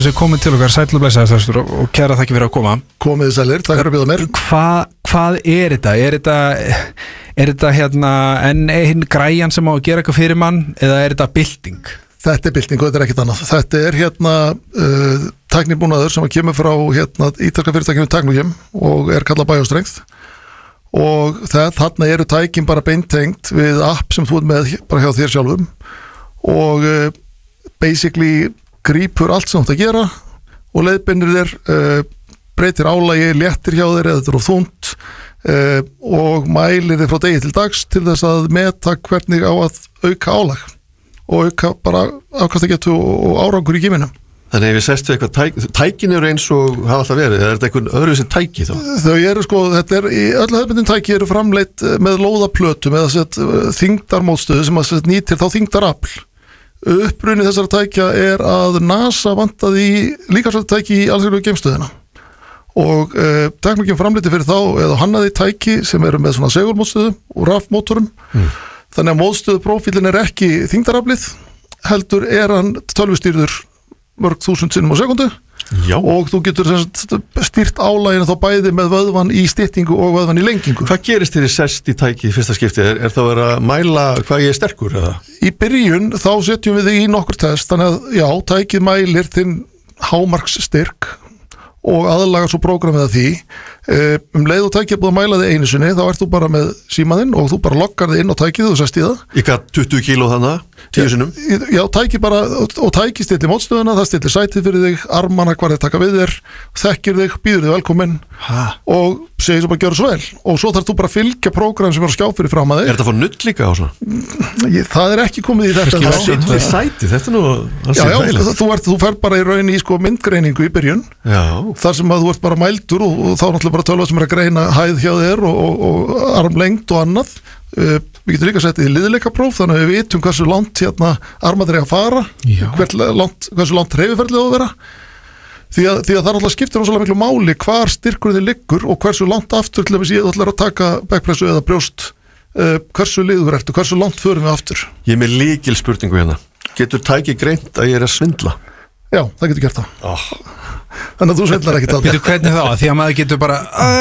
Þessi komið til okkar, sæll og blessaður og kæra þakki fyrir að koma. Komið sælir, takk fyrir að bjóða mér. Hvað er þetta? Er þetta hérna einn græjan sem á að gera eitthvað fyrir mann eða er þetta bylting? Þetta er bylting og þetta er ekkert annað. Þetta er hérna tæknibúnaður sem kemur frá ítalska fyrirtækinu Technogem og er kallað Biostrength og þarna eru tækin bara beintengt við app sem þú ert með bara hjá þér sjálfum og basically grípur allt sem þú ert að gera og leiðbeinir þér, breytir álagi, léttir hjá þér eða þetta er of þungt og mælir þér frá degi til dags til þess að meta hvernig á að auka álag og auka bara afkastagetu og árangur í gíminum. Þannig ef við sestu eitthvað, tækin eru eins og hafa alltaf verið, eða er þetta eitthvað öðruvísi tæki þá? Þau eru þetta er í öllu hefðbundin tæki eru framleitt með lóðaplötum eða þyngdarmótstöðu sem að nýtir þá þyngdarafl. Uppruni þessara tækja er að NASA vantaði líkamsrættutæki í alþjóðlegu geimstöðina og Technogem framleiti fyrir þá eða hannaði tæki sem eru með svona segulmótstöðu og rafmótorum þannig að mótstöðuprófílin er ekki þyngdaraflið heldur er hann tölvustýrður mörg þúsund sinnum á sekundu. Já. Og þú getur stýrt álæginu þá bæði með vöðvan í styttingu og vöðvan í lengingu. Hvað gerist þér í sest í tæki í fyrsta skipti? Er það að vera að mæla hvað ég er sterkur? Eða? Í byrjun þá setjum við þig í nokkur test þannig að já, tækið mælir þinn hámarksstyrk og aðlagar svo prógramið að því leið og tækið er búið að mæla þig einu sinni þá ert þú bara með símaðinn og þú bara loggar þig inn á tækið og sest í það. Í hvað 20 kíló þannig? 10 sinnum? Já, tækið bara og tækið stillir mótstöðuna, það stillir sætið fyrir þig, armana hvar þeir taka við þér, þekkir þig, býður þig velkominn og segir svo bara gjör svo vel og svo þarf þú bara að fylgja prógram sem er að skjá fyrir fram að þig. Er þetta að fá nudd líka á svona? Það er ekki komið í þetta. Sætið, þetta er nú Já, þú fer bara í raun í myndgreiningu í byrjun. Já. Þar sem að þú ert bara mældur og þá náttúrulega bara tölva sem er að greina hæð hjá þér og armlengd og annað. Við getum líka settið í liðleikapróf þannig að við vitum hversu langt armarnir eiga að fara, hversu langt hreyfiferðlið á að vera. Því að það er alltaf skiptir rosalega miklu máli hvar styrkur þið liggur og hversu langt aftur til þess að þú ætlar að taka backpressu eða brjóst, hversu liður ertu, hversu langt förum við aftur. Ég er með lykil spurningu hérna. Getur tæki greint að ég er að svindla? Já, það getur gert það. Þannig að þú svindlar ekkert að það. Hvernig þá? Því að maður getur bara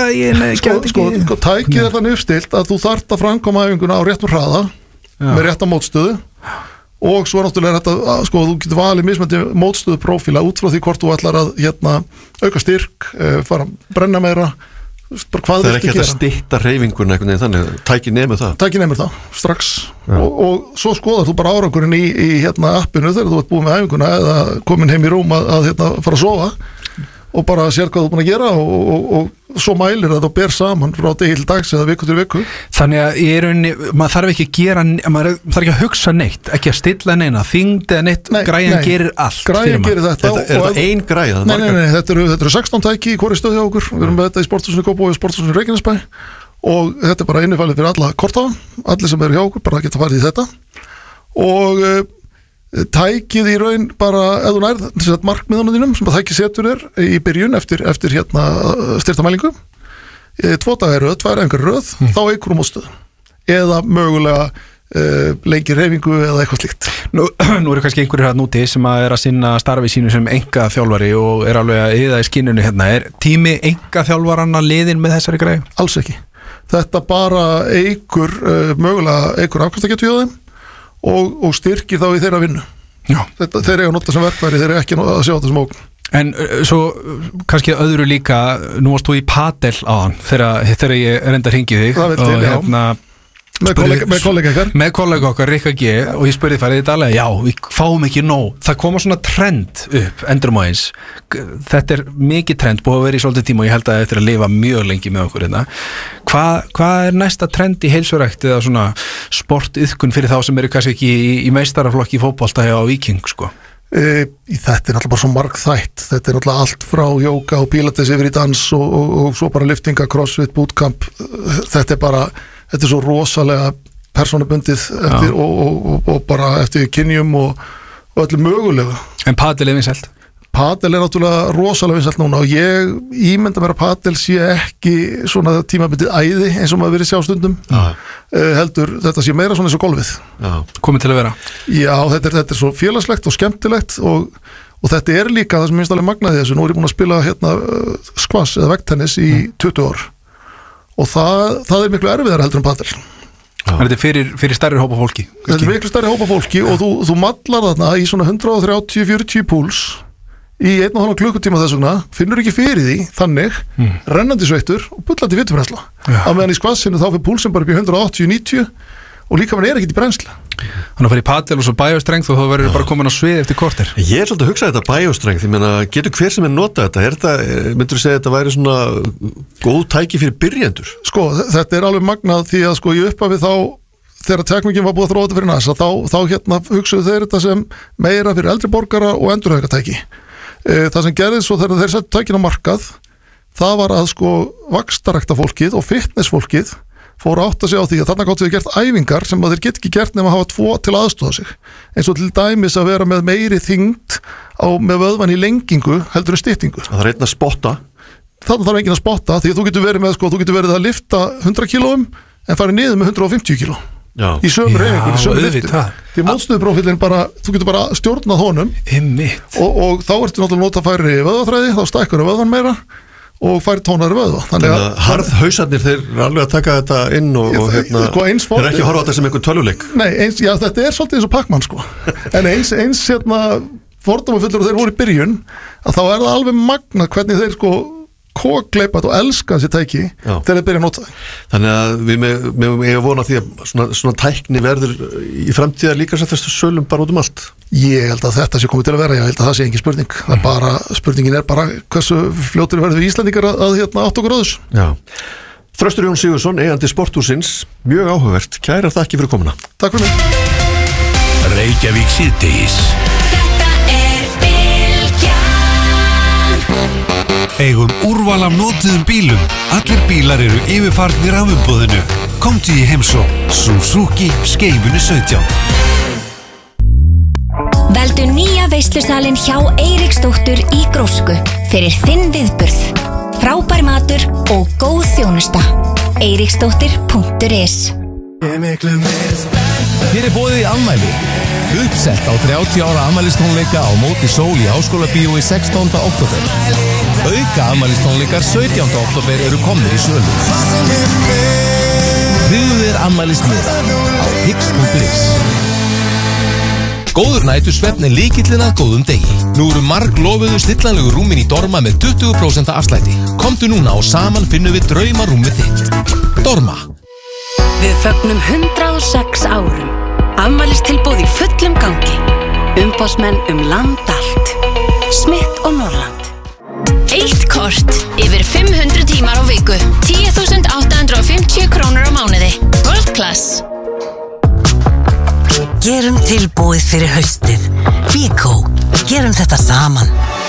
tækið er þannig uppstilt að þú þarft að framkoma æfinguna á réttum hraða með rétta mótstöðu og svo náttúrulega er þetta, þú getur valið mismandi mótstöðu prófíla út frá því hvort þú ætlar að auka styrk, fara að brenna meira, bara hvað það er ekki að stytta hreyfinguna einhvern veginn þannig, tæki nemur það? Tæki nemur það, strax og svo skoðar þú bara árangurinn í appinu þegar þú ert búið með æfinguna eða komin heim í rúm að fara að sofa og bara sér hvað þú er búin að gera og svo mælir þetta og ber saman frá degi til dags eða viku til viku. Þannig að í rauninni, maður þarf ekki að gera, maður þarf ekki að hugsa neitt, ekki að stilla neina, þyngd eða neitt, græjan gerir allt. Græjan gerir þetta. Er það ein græja? Nei, þetta eru 16 tæki í hvori stöð hjá okkur, við erum með þetta í sporthúsinu Kópavogi og sporthúsinu Reykjanesbæ og þetta er bara innifælið fyrir alla kortaða, allir sem eru hjá okkur bara geta farið í þetta og tækið í raun bara ef þú nærð markmiðunum þínum sem að tækið setur þér í byrjun eftir styrtamælingu 2 dagar röð, 2 æfingar röð þá eikur mótstöðu eða mögulega lengir hreyfingu eða eitthvað slíkt. Nú eru kannski einhverjir hérna úti sem að er að sinna starfi sínu sem engaþjálfari og er alveg að eyða í skinnunu er tími engaþjálfaranna liðin með þessari greið? Alls ekki. Þetta bara eikur mögulega eikur afkastagetu hjá þeim og styrkir þá í þeirra vinnu. Þeir eiga að nota sem verkværi, þeir eiga ekki að sjá þetta sem ógn. En svo kannski öðru líka, nú varst þú í padel á hann þegar ég reynda að hringi þig það og hérna með kollega okkar Rikka G og ég spurði farið þetta alveg, já, við fáum ekki nóg, það koma svona trend upp endurum á eins, þetta er mikið trend, búið að vera í svolítið tíma og ég held að þetta er að lifa mjög lengi með okkur hérna. Hvað er næsta trend í heilsurækt eða svona sportiðkun fyrir þá sem eru kannski ekki í meistaraflokki í fótbolta hjá Víking sko? Þetta er náttúrulega bara svo margþætt, þetta er náttúrulega allt frá jóga og pilates yfir í dans og svo bara liftinga, crossfit, bootcamp, þetta er svo rosalega persónubundið og bara eftir kynjum og öllu mögulegu. En padel er vinsælt? Padel er náttúrulega rosalega vinsælt núna og ég ímynda mér að padel sé ekki svona tímabundið æði eins og maður verið sjá stundum heldur þetta sé meira svona eins og golfið. Komið til að vera? Já, þetta er svo félagslegt og skemmtilegt og og þetta líka það sem minnst alveg magnaði þessu, nú ég búin að spila squash eða veggtennis í 20 ár og það miklu erfiðara heldur en padel. Þetta fyrir stærri hópa fólki. Þetta miklu stærri hópa fólki og þú mallar þarna í svona 130-40 púls í 1,5 klukkutíma þess vegna, finnur ekki fyrir því þannig, rennandi sveittur og bullandi fitubrennsla. Á meðan í squashinu þá fyrir púlsinn bara upp í 180-90 og líka mann ekki í brennsla. Þannig að fyrir padel og svo bæjóstrengð og þá verður bara komin á svið eftir korter. Ég svolítið að hugsa þetta bæjóstrengð, ég meina, getur hver sem nota þetta, myndur þú segja að þetta væri svona góð tæki fyrir byrjendur? Sko, þetta alveg magnað því að sko í upphafi þá, þegar tekningin var búið að þróa þetta fyrir NASA, þá hugsuðu þeir þetta sem meira fyrir eldri borgara og endurhæfingartæki. Það sem gerðist svo þegar þeir settu tækin á markað, það var að sko vaxtarækta fólkið og fitness fólkið fóru átt að segja á því að þarna gáttu við gert æfingar sem að þeir get ekki gert nema að hafa 2 til aðstoða sig, eins og til dæmis að vera með meiri þyngd með vöðvan í lengingu heldur en styttingu. Það einn að spotta. Það þarf enginn að spotta því að þú getur verið með þú getur verið að lifta 100 kílóum en farið niður með 150 kíló. Í sömu reyfingu, í sömu lyftu. Því mótstöðuprófílinn bara, þú getur bara stjórnað honum og þá ertu náttúrulega nota færri vöðvaþræði, þá stækkar vöðvan meira og færri tónari vöðva. Þannig að harðhausarnir þeir alveg að taka þetta inn og þeir ekki horfa á þetta sem einhver tölvuleik. Nei, þetta svolítið eins og Pac-Man sko. En eins fordómafullur og þeir voru í byrjun að þá það alveg magnað hvernig þeir sko kókleipat og elska þessi tæki þegar þeir byrja að nota það. Þannig að við megum vona því að svona tækni verður í framtíðar líka sem þessu sölum bara út allt. Ég held að þetta sé komið til að vera, ég held að það sé engin spurning. Spurningin bara hversu fljótur verður við Íslandingar að átt okkur á þessu. Já. Þröstur Jón Sigurðsson, eigandi Sporthússins, mjög áhugavert. Kærar þakki fyrir komuna. Takk fyrir mig. Reykjavík síðdegis. Eigum úrval af notuðum bílum. Allir bílar eru yfirfarnir af umboðinu. Komdu í heimsókn. Suzuki Skeifunni 17. Veldu nýja veislusalinn hjá Eiríksdóttur í Grósku fyrir þinn viðburð. Frábær matur og góð þjónusta. Eiríksdóttir.is. Þér boðið í afmæli. Uppsett á 30 ára afmælistónleika á Móti Sól í Háskólabíói 16. október. Auka afmælistónleikar 17. október eru komnir í sölu. Tryggðu þér afmælismiða á tix.is. Góður nætursvefn lykillinn að góðum degi. Nú eru marglofuðu stillanlegu rúmin í Dorma með 20% afslætti. Komdu núna og saman finnum við draumarúmið þitt. Dorma. Við fögnum 106 árum. Afmælistilboð í fullum gangi. Umboðsmenn land allt. Smith og Norrland. 1 kort yfir 500 tímar á viku. 10.850 krónur á mánuði. World Class. Gerum tilbúið fyrir haustið. Bíkó. Gerum þetta saman.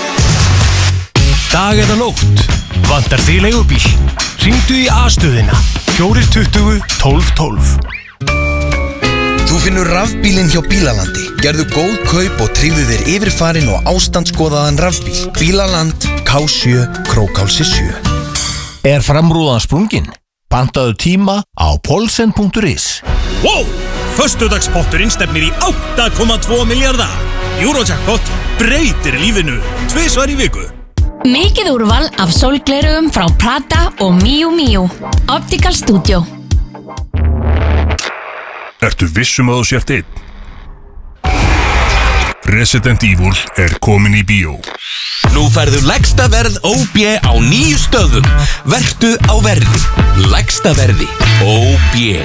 Dag eða nótt. Vantar þig leigubíl? Hringdu í A-stöðina. 420 12 12. Þú finnur rafbílinn hjá Bílalandi. Gerðu góð kaup og tryggðu þér yfirfarinn og ástandsskoðaðan rafbíl. Bílaland, K7, Krókálsi 7. Er framrúðan sprungin? Pantaðu tíma á polsen.is. Wow! Föstudagspotturinn stefnir í 8,2 milljarða. Eurojackpot breytir lífinu 2 svar í viku. Mikið úrval af sólglerugum frá Prada og Miu Miu. Optical Studio. Ertu vissum að þú sért einn? Resident Evil komin í bíó. Nú færðu lægsta verð OB á 9 stöðum. Vertu á verði. Lægsta verði OB.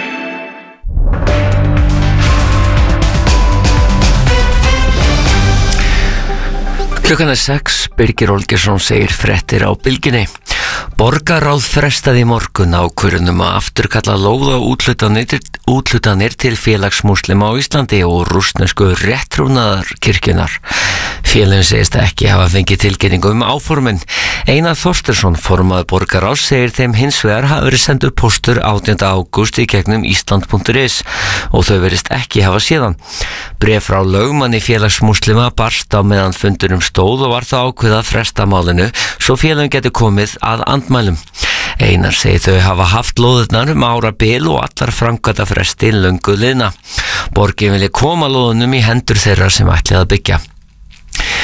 Klukkan 6, Birgir Olgeirsson segir fréttir á Bylgjunni. Borgarráð frestaði í morgun ákvörðun að afturkalla lóða úthlutanir til félagsmúslima á Íslandi og rússnesku réttrúnaðarkirkjunar. Félagin segist ekki hafa fengið tilkynningu áformin. Einar Þorsteinsson, formaður borgarráðs, segir þeim hins vegar hafa verið sendur póstur 18. ágúst í gegnum Ísland.is og þau verist ekki hafa séðan. Bréf frá lögmanni félagsmúslima barst á meðan fundurum stóð og var það ákveðið að fresta málinu svo félagin geti komið að andmælum. Einar segir þau hafa haft lóðurnar árabil og allar framkvæmda fresti löngu liðna. Borgin vilji koma lóðunum í hendur þeirra sem ætli að byggja.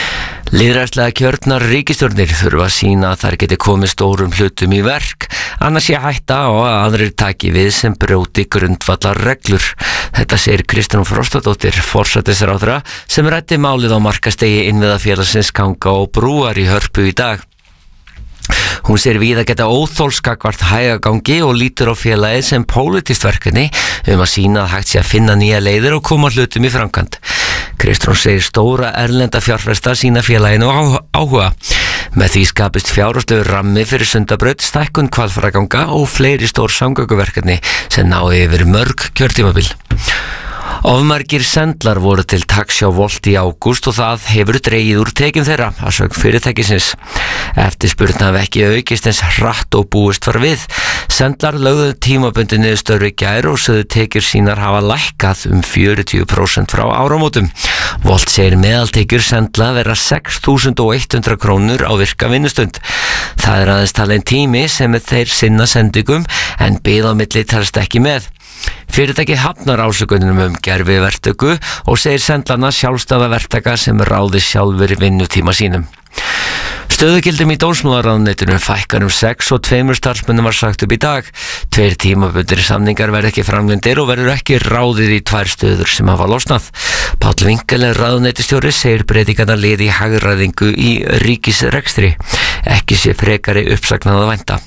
Lýðræðislega kjörnar ríkisstjórnir þurfa að sýna að þær geti komið stórum hlutum í verk, annars sé hætta á að aðrir taki við sem brjóti grundvallar reglur. Þetta segir Kristrún Frostadóttir, forsætisráðherra, sem ræddi málið á markastegi Innviðafélagsins Ganga og brúar í Hörpu í dag. Hún segir víða geta óþolskakvart hægagangi og lítur á félagið sem pólitískt verkefni að sýna að hægt sé að finna nýja leiðir og koma hlutum í framkvæmd. Kristrún segir stóra erlenda fjárfesta sína félaginu áhuga. Með því skapist fjárhagslegu rammi fyrir Sundabraut, stækkun Hvalfjarðarganga og fleiri stór samgönguverkefni sem ná yfir mörg kjörtímabil. Ofmargir sendlar voru til taks hjá Volt í ágúst og það hefur dregið úr tekin þeirra að sögn fyrirtækisins. Eftirspurn hafi ekki aukist eins hratt og búist var við. Sendlar lögðu tímabundið niðurstöðu í gær og sögðu tekjur sínar hafa lækkað 40% frá áramótum. Volt segir meðaltekjur sendla vera 6.100 krónur á virka vinnustund. Það aðeins talin tími sem þeir sinna sendingum en bið á milli telst ekki með. Fyrirtækið hafnar ásökunum gerviverktöku og segir sendlana sjálfstæða verktaka sem ráði sjálfur vinnutíma sínum. Stöðugildum í dómsmálaráðuneytinu fækkar 6 og 2 starfsmönnum var sagt upp í dag. 2 tímabundnir samningar verða ekki framlendir og verður ekki ráðið í 2 stöður sem hafa losnað. Páll Winkel, ráðuneytisstjóri, segir breytingarnar lið í hagræðingu í ríkisrekstri. Ekki sé frekari uppsagnað að vænta.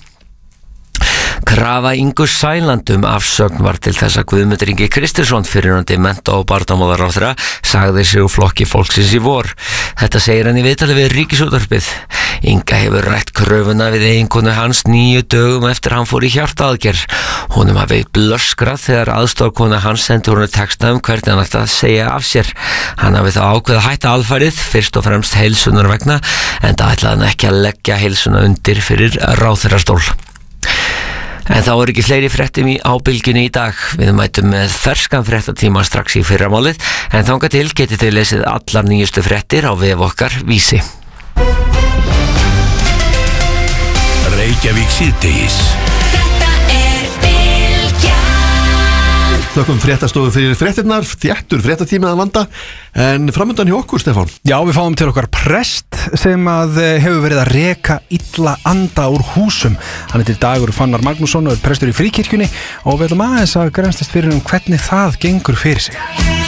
Krafa Ingu Sæland afsögn var til þess að Guðmundur Ingi Kristinsson, fyrrverandi mennta- og barnamálaráðherra, sagði sig úr Flokki fólksins í vor. Þetta segir hann í viðtali við Ríkisútvarpið. Inga hefur rætt kröfuna við eiginkonu hans 9 dögum eftir hann fór í hjartaaðgerð. Honum hafi blöskrað þegar aðstoðarkona hans sendi honum texta hvernig hann ætti að segja af sér. Hann hafi þá ákveðið að hætta alfarið, fyrst og fremst heilsunar vegna, en það ætlaði hann ekki að leggja heilsuna undir fyrir ráðherrastól. En þá ekki fleiri fréttum á Bylgjunni í dag. Við mætum með ferskan fréttatíma strax í fyrramálið, en þangað til getið þið lesið allar nýjustu fréttir á vef okkar Vísi. Reykjavík síðdegis. Þökkum fréttastofu fyrir fréttirnar, þéttur fréttatími að vanda, en framöndan hjá okkur, Stefán. Já, við fáum til okkar prest sem að hefur verið að reka illa anda úr húsum. Hann heitir Dagur Fannar Magnússon og er prestur í Fríkirkjunni og við ætlum aðeins að grennstast fyrir hvernig það gengur fyrir sig.